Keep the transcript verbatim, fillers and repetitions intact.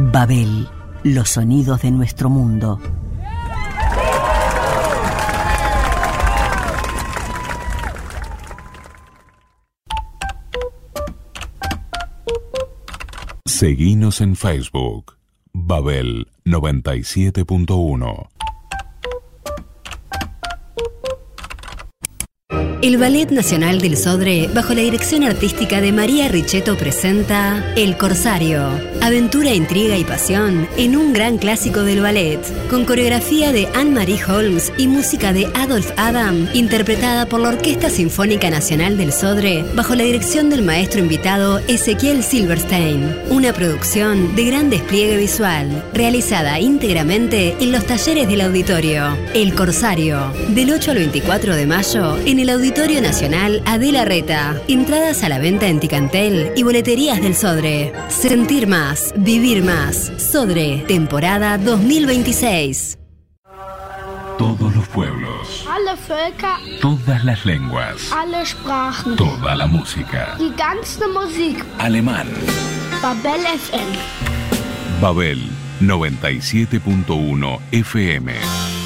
Babel, los sonidos de nuestro mundo. Seguinos en Facebook, Babel noventa y siete punto uno. El Ballet Nacional del Sodre, bajo la dirección artística de María Richetto, presenta El Corsario. Aventura, intriga y pasión en un gran clásico del ballet, con coreografía de Anne-Marie Holmes y música de Adolphe Adam, interpretada por la Orquesta Sinfónica Nacional del Sodre, bajo la dirección del maestro invitado Ezequiel Silverstein. Una producción de gran despliegue visual, realizada íntegramente en los talleres del auditorio. El Corsario, del ocho al veinticuatro de mayo, en el Auditorio Nacional Adela Reta. Entradas a la venta en Ticantel y boleterías del Sodre. Sentir más, vivir más. Sodre, temporada dos mil veintiséis. Todos los pueblos, alle Völker, todas las lenguas, alle Sprachen, toda la música, die ganze Musik. Alemán. Babel F M. Babel noventa y siete punto uno F M.